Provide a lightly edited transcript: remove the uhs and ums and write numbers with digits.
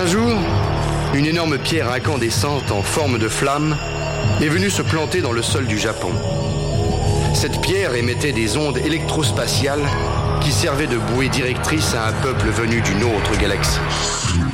Un jour, une énorme pierre incandescente en forme de flamme est venue se planter dans le sol du Japon. Cette pierre émettait des ondes électrospatiales qui servaient de bouée directrice à un peuple venu d'une autre galaxie.